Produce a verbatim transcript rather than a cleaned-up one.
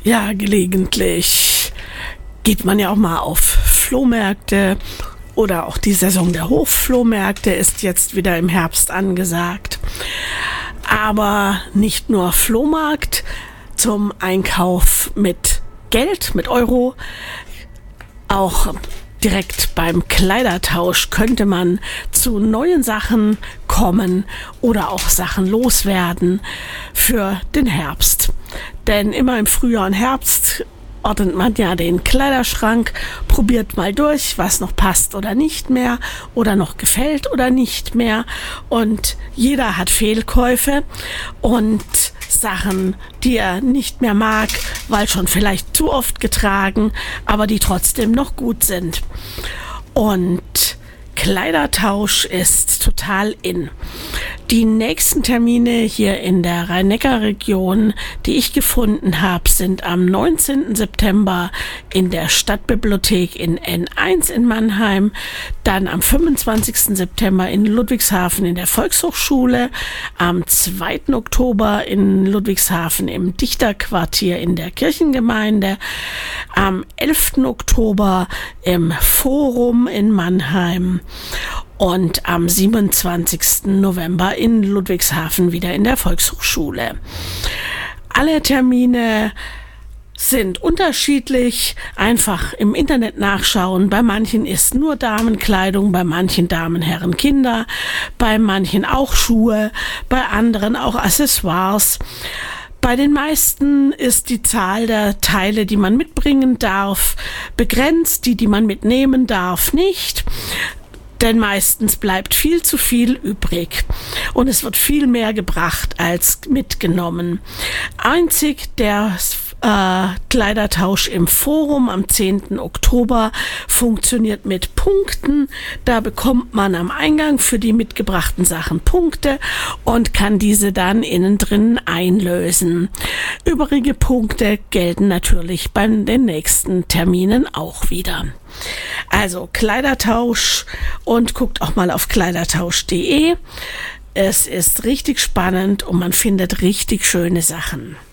Ja, gelegentlich geht man ja auch mal auf Flohmärkte oder auch die Saison der Hofflohmärkte ist jetzt wieder im Herbst angesagt. Aber nicht nur Flohmarkt zum Einkauf mit Geld, mit Euro, auch direkt beim Kleidertausch könnte man zu neuen Sachen kommen oder auch Sachen loswerden für den Herbst. Denn immer im Frühjahr und Herbst ordnet man ja den Kleiderschrank, probiert mal durch, was noch passt oder nicht mehr oder noch gefällt oder nicht mehr. Und jeder hat Fehlkäufe und Sachen, die er nicht mehr mag, weil schon vielleicht zu oft getragen, aber die trotzdem noch gut sind. Und Kleidertausch ist total in. Die nächsten Termine hier in der Rhein-Neckar-Region, die ich gefunden habe, sind am neunzehnten September in der Stadtbibliothek in N eins in Mannheim, dann am fünfundzwanzigsten September in Ludwigshafen in der Volkshochschule, am zweiten Oktober in Ludwigshafen im Dichterquartier in der Kirchengemeinde, am elften Oktober im Forum in Mannheim und am siebenundzwanzigsten November in Ludwigshafen wieder in der Volkshochschule. Alle Termine sind unterschiedlich, einfach im Internet nachschauen. Bei manchen ist nur Damenkleidung, bei manchen Damen, Herren, Kinder, bei manchen auch Schuhe, bei anderen auch Accessoires. Bei den meisten ist die Zahl der Teile, die man mitbringen darf, begrenzt. Die, die man mitnehmen darf, nicht. Denn meistens bleibt viel zu viel übrig und es wird viel mehr gebracht als mitgenommen. Einzig der äh, Kleidertausch im Forum am zehnten Oktober funktioniert mit Punkten. Da bekommt man am Eingang für die mitgebrachten Sachen Punkte und kann diese dann innen drin einlösen. Übrige Punkte gelten natürlich bei den nächsten Terminen auch wieder. Also Kleidertausch und guckt auch mal auf kleidertausch punkt de. Es ist richtig spannend und man findet richtig schöne Sachen.